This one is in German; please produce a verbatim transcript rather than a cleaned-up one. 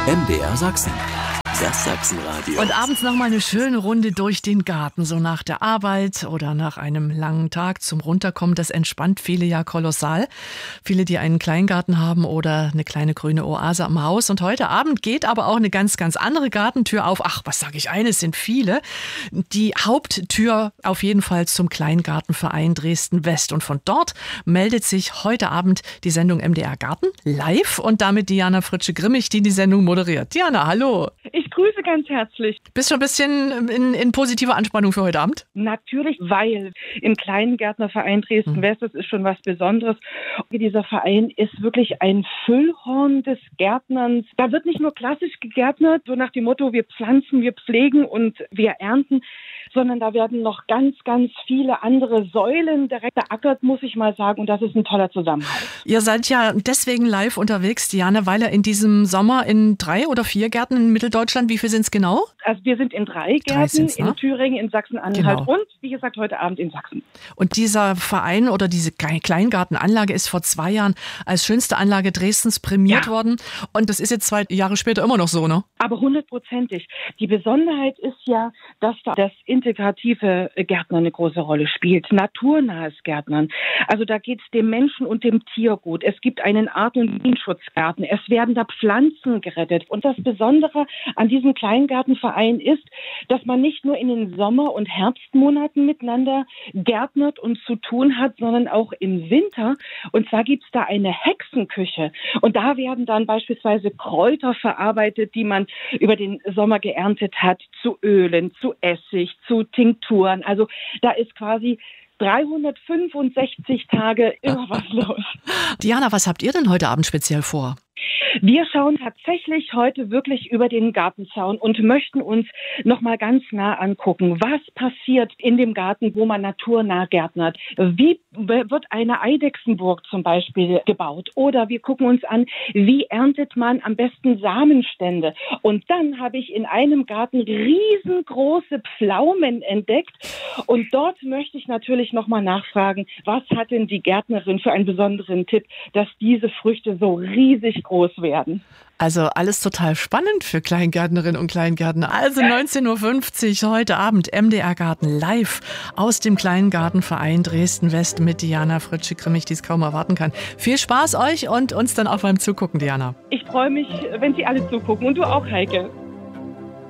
M D R Sachsen. Das Sachsenradio. Und abends noch mal eine schöne Runde durch den Garten, so nach der Arbeit oder nach einem langen Tag zum Runterkommen. Das entspannt viele ja kolossal. Viele, die einen Kleingarten haben oder eine kleine grüne Oase am Haus. Und heute Abend geht aber auch eine ganz, ganz andere Gartentür auf. Ach, was sage ich, eine, es sind viele. Die Haupttür auf jeden Fall zum Kleingartenverein Dresden-West. Und von dort meldet sich heute Abend die Sendung M D R Garten live und damit Diana Fritsche-Grimmig, die die Sendung moderiert. Diana, hallo. Ich grüße ganz herzlich. Bist du ein bisschen in, in positiver Anspannung für heute Abend? Natürlich, weil im Kleingärtnerverein Dresden-West, das ist schon was Besonderes. Dieser Verein ist wirklich ein Füllhorn des Gärtnerns. Da wird nicht nur klassisch gegärtnert, so nach dem Motto, wir pflanzen, wir pflegen und wir ernten, sondern da werden noch ganz, ganz viele andere Säulen direkt beackert, muss ich mal sagen. Und das ist ein toller Zusammenhalt. Ihr seid ja deswegen live unterwegs, Diana, weil ihr in diesem Sommer in drei oder vier Gärten in Mitteldeutschland, wie viel sind es genau? Also wir sind in drei Gärten, drei ne? in Thüringen, in Sachsen-Anhalt genau. und, wie gesagt, heute Abend in Sachsen. Und dieser Verein oder diese Kleingartenanlage ist vor zwei Jahren als schönste Anlage Dresdens prämiert ja. worden. Und das ist jetzt zwei Jahre später immer noch so, ne? Aber hundertprozentig. Die Besonderheit ist ja, dass da das integrative Gärtnern eine große Rolle spielt. Naturnahes Gärtnern. Also da geht es dem Menschen und dem Tier gut. Es gibt einen Art- und Bienenschutzgarten. Es werden da Pflanzen gerettet. Und das Besondere an diesem Kleingartenverein ist, dass man nicht nur in den Sommer- und Herbstmonaten miteinander gärtnert und zu tun hat, sondern auch im Winter. Und zwar gibt es da eine Hexenküche. Und da werden dann beispielsweise Kräuter verarbeitet, die man über den Sommer geerntet hat, zu Ölen, zu Essig, zu Tinkturen. Also da ist quasi dreihundertfünfundsechzig Tage immer was los. Diana, was habt ihr denn heute Abend speziell vor? Wir schauen tatsächlich heute wirklich über den Gartenzaun und möchten uns noch mal ganz nah angucken, was passiert in dem Garten, wo man naturnah gärtnert. Wie wird eine Eidechsenburg zum Beispiel gebaut? Oder wir gucken uns an, wie erntet man am besten Samenstände? Und dann habe ich in einem Garten riesengroße Pflaumen entdeckt. Und dort möchte ich natürlich noch mal nachfragen, was hat denn die Gärtnerin für einen besonderen Tipp, dass diese Früchte so riesig groß werden. Also alles total spannend für Kleingärtnerinnen und Kleingärtner. Also neunzehn Uhr fünfzig heute Abend M D R Garten live aus dem Kleingartenverein Dresden-West mit Diana Fritsche-Grimmig, die es kaum erwarten kann. Viel Spaß euch und uns dann auch beim Zugucken, Diana. Ich freue mich, wenn Sie alle zugucken und du auch, Heike.